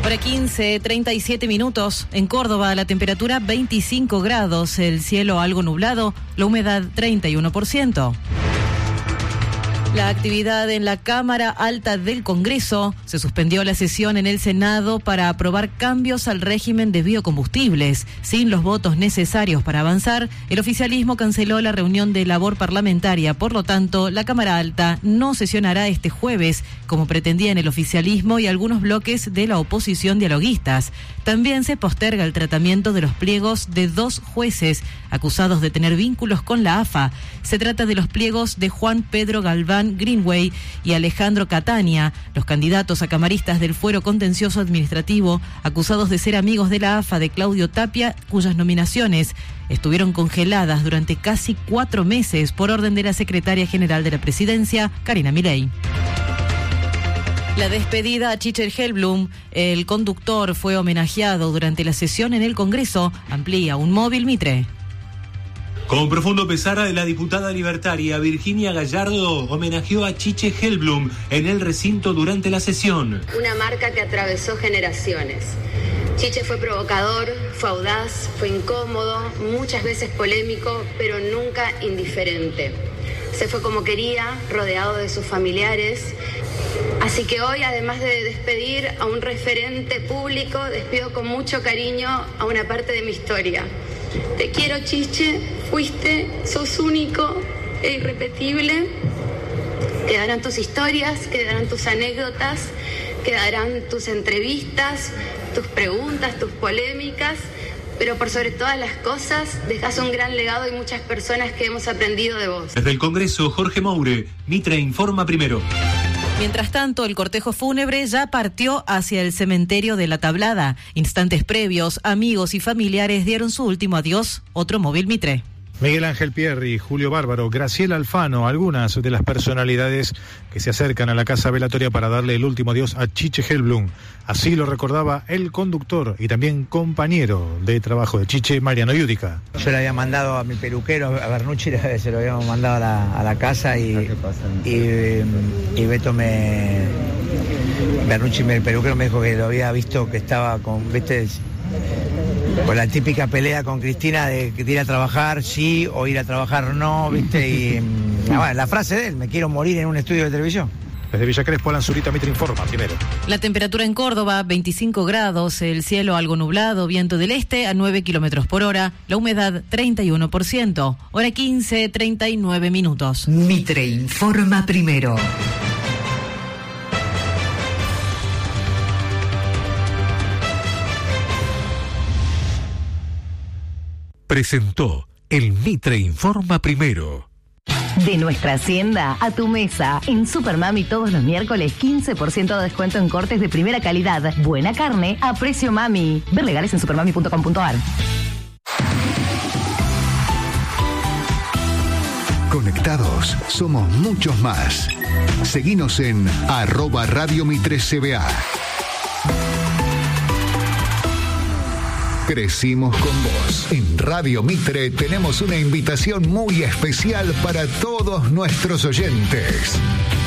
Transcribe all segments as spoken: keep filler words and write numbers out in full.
Hora quince, treinta y siete minutos. En Córdoba, la temperatura veinticinco grados, el cielo algo nublado, la humedad treinta y uno por ciento. La actividad en la Cámara Alta del Congreso. Se suspendió la sesión en el Senado para aprobar cambios al régimen de biocombustibles. Sin los votos necesarios para avanzar, el oficialismo canceló la reunión de labor parlamentaria. Por lo tanto, la Cámara Alta no sesionará este jueves, como pretendían el oficialismo y algunos bloques de la oposición dialoguistas. También se posterga el tratamiento de los pliegos de dos jueces acusados de tener vínculos con la A F A. Se trata de los pliegos de Juan Pedro Galván Greenway y Alejandro Catania, los candidatos a camaristas del Fuero Contencioso Administrativo, acusados de ser amigos de la A F A de Claudio Tapia, cuyas nominaciones estuvieron congeladas durante casi cuatro meses por orden de la secretaria general de la Presidencia, Karina Milei. La despedida a Chiche Hellblum, el conductor, fue homenajeado durante la sesión en el Congreso. Amplía un móvil Mitre. Con profundo pesar, de la diputada libertaria Virginia Gallardo homenajeó a Chiche Hellblum en el recinto durante la sesión. Una marca que atravesó generaciones. Chiche fue provocador, fue audaz, fue incómodo, muchas veces polémico, pero nunca indiferente. Se fue como quería, rodeado de sus familiares. Así que hoy, además de despedir a un referente público, despido con mucho cariño a una parte de mi historia. Te quiero, Chiche, fuiste, sos único e irrepetible. Quedarán tus historias, quedarán tus anécdotas, quedarán tus entrevistas, tus preguntas, tus polémicas, pero por sobre todas las cosas, dejás un gran legado y muchas personas que hemos aprendido de vos. Desde el Congreso, Jorge Moure, Mitre informa primero. Mientras tanto, el cortejo fúnebre ya partió hacia el cementerio de La Tablada. Instantes previos, amigos y familiares dieron su último adiós. Otro móvil Mitre. Miguel Ángel Pierri, Julio Bárbaro, Graciela Alfano, algunas de las personalidades que se acercan a la casa velatoria para darle el último adiós a Chiche Hellblum. Así lo recordaba el conductor y también compañero de trabajo de Chiche, Mariano Yudica. Yo le había mandado a mi peluquero, a Bernucci, se lo habíamos mandado a la, a la casa y, y, y Beto me... Bernucci, el peluquero, me dijo que lo había visto, que estaba con, viste, con la típica pelea con Cristina de, de ir a trabajar sí o ir a trabajar no, viste, y bueno, la frase de él, me quiero morir en un estudio de televisión. Desde Villa Crespo, Alan Zurita, Mitre informa primero. La temperatura en Córdoba, veinticinco grados, el cielo algo nublado, viento del este a nueve kilómetros por hora, la humedad treinta y uno por ciento. Hora quince, treinta y nueve minutos. Mitre informa primero. Presentó el Mitre informa primero. De nuestra hacienda a tu mesa. En Supermami todos los miércoles quince por ciento de descuento en cortes de primera calidad. Buena carne a precio mami. Ver legales en supermami punto com punto ar. Conectados somos muchos más. Seguinos en arroba Radio Mitre C B A. Crecimos con vos. En Radio Mitre tenemos una invitación muy especial para todos nuestros oyentes.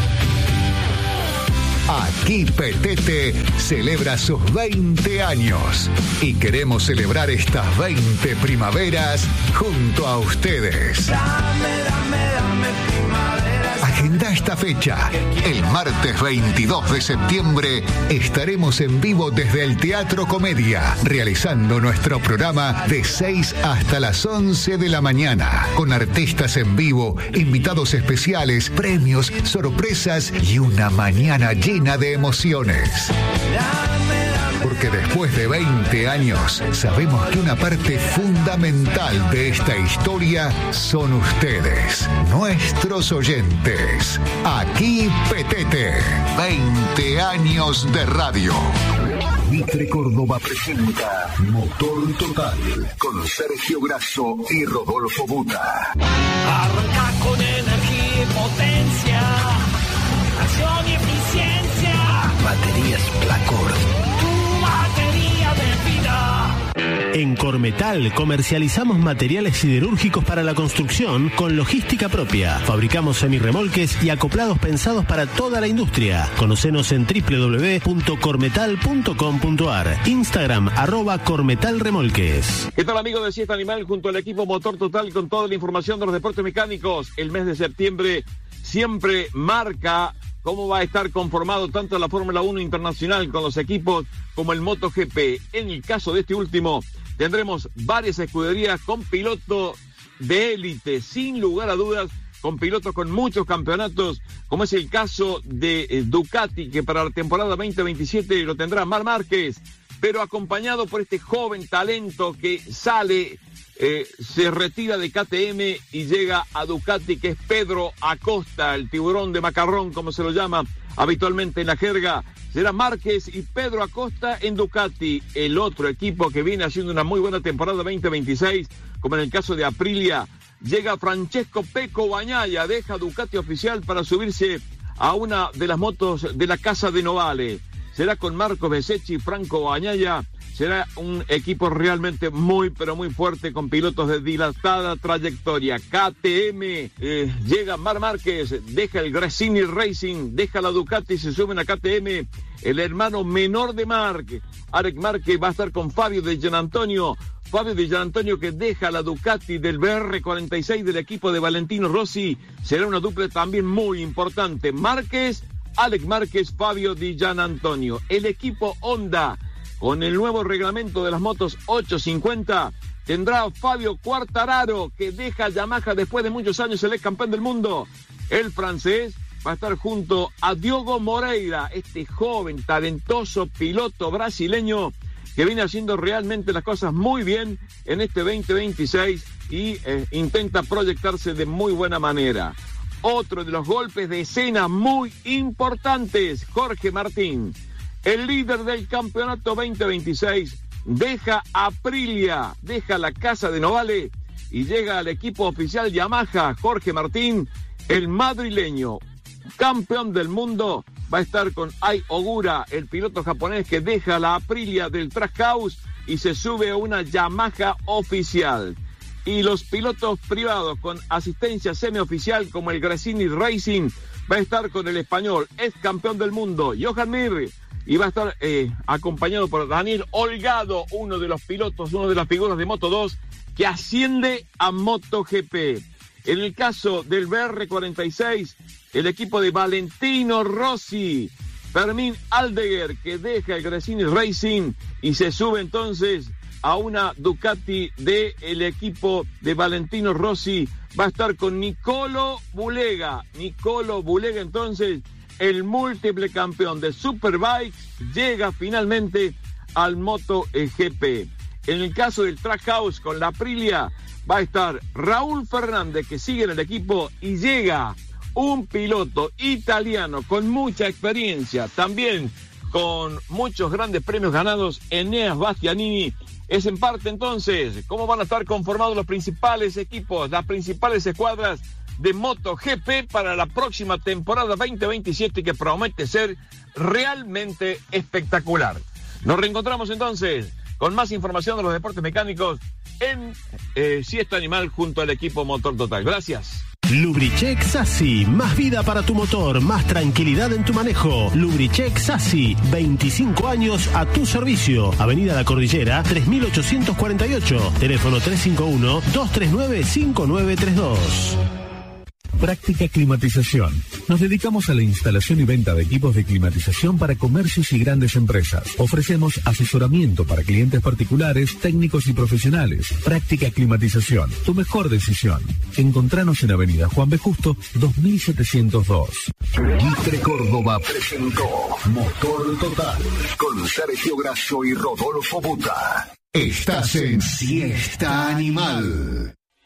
Aquí Petete celebra sus veinte años y queremos celebrar estas veinte primaveras junto a ustedes. Dame, dame, dame primavera. Agenda esta fecha. El martes veintidós de septiembre estaremos en vivo desde el Teatro Comedia, realizando nuestro programa de seis hasta las once de la mañana, con artistas en vivo, invitados especiales, premios, sorpresas y una mañana llena de emociones. Porque después de veinte años, sabemos que una parte fundamental de esta historia son ustedes, nuestros oyentes. Aquí Petete, veinte años de radio. Mitre Córdoba presenta Motor Total con Sergio Grasso y Rodolfo Buta. Arranca con energía y potencia, acción y eficiencia. Baterías Placor. Tu batería de vida. En Cormetal comercializamos materiales siderúrgicos para la construcción con logística propia. Fabricamos semirremolques y acoplados pensados para toda la industria. Conocenos en doble u doble u doble u punto cormetal punto com punto a r. Instagram arroba cormetalremolques. ¿Qué tal, amigos de Siesta Animal? Junto al equipo Motor Total con toda la información de los deportes mecánicos. El mes de septiembre siempre marca cómo va a estar conformado tanto la Fórmula uno internacional con los equipos como el MotoGP. En el caso de este último, tendremos varias escuderías con pilotos de élite, sin lugar a dudas, con pilotos con muchos campeonatos, como es el caso de eh, Ducati, que para la temporada veinte veintisiete lo tendrá Marc Márquez, pero acompañado por este joven talento que sale, eh, se retira de K T M y llega a Ducati, que es Pedro Acosta, el tiburón de macarrón, como se lo llama habitualmente en la jerga. Será Márquez y Pedro Acosta en Ducati, el otro equipo que viene haciendo una muy buena temporada veinte veintiséis, como en el caso de Aprilia. Llega Francesco Pecco Bagnaia, deja Ducati oficial para subirse a una de las motos de la Casa de Novale. Será con Marco Bezzecchi y Franco Bagnaia. Será un equipo realmente muy, pero muy fuerte, con pilotos de dilatada trayectoria. K T M, eh, llega Marc Márquez, deja el Gresini Racing, deja la Ducati y se suben a K T M. El hermano menor de Marc, Alec Márquez, va a estar con Fabio De Gianantonio. Fabio De Gianantonio, que deja la Ducati del B R cuarenta y seis del equipo de Valentino Rossi. Será una dupla también muy importante. Márquez, Alec Márquez, Fabio Di Gianantonio. El equipo Honda, con el nuevo reglamento de las motos ochocientos cincuenta, tendrá a Fabio Quartararo, que deja Yamaha después de muchos años, el ex campeón del mundo. El francés va a estar junto a Diogo Moreira, este joven, talentoso piloto brasileño que viene haciendo realmente las cosas muy bien en este veinte veintiséis y eh, intenta proyectarse de muy buena manera. Otro de los golpes de escena muy importantes, Jorge Martín, el líder del campeonato veinte veintiséis, deja Aprilia, deja la Casa de Novale y llega al equipo oficial Yamaha. Jorge Martín, el madrileño, campeón del mundo, va a estar con Ai Ogura, el piloto japonés que deja la Aprilia del Trackhouse y se sube a una Yamaha oficial. Y los pilotos privados con asistencia semioficial, como el Gresini Racing, va a estar con el español, ex campeón del mundo, Johan Mir, y va a estar eh, acompañado por Daniel Holgado, uno de los pilotos, uno de las figuras de Moto dos, que asciende a MotoGP. En el caso del B R cuarenta y seis, el equipo de Valentino Rossi, Fermín Aldeguer, que deja el Gresini Racing y se sube entonces a una Ducati del equipo de Valentino Rossi. Va a estar con Nicolo Bulega. Nicolo Bulega, entonces, el múltiple campeón de Superbikes, llega finalmente al MotoGP. En el caso del Trackhouse con la Aprilia, va a estar Raúl Fernández, que sigue en el equipo, y llega un piloto italiano con mucha experiencia, también con muchos grandes premios ganados, Eneas Bastianini. Es en parte entonces cómo van a estar conformados los principales equipos, las principales escuadras de MotoGP para la próxima temporada veinte veintisiete, que promete ser realmente espectacular. Nos reencontramos entonces con más información de los deportes mecánicos en eh, Siesta Animal junto al equipo Motor Total. Gracias. Lubricheck Sassi, más vida para tu motor, más tranquilidad en tu manejo. Lubricheck Sassi, veinticinco años a tu servicio. Avenida La Cordillera, tres mil ochocientos cuarenta y ocho. Teléfono tres cinco uno, dos tres nueve, cinco nueve tres dos. Práctica Climatización. Nos dedicamos a la instalación y venta de equipos de climatización para comercios y grandes empresas. Ofrecemos asesoramiento para clientes particulares, técnicos y profesionales. Práctica Climatización, tu mejor decisión. Encontranos en Avenida Juan B. Justo, dos mil setecientos dos. Mitre Córdoba presentó Motor Total con Sergio Grasso y Rodolfo Buta. Estás en Siesta Animal.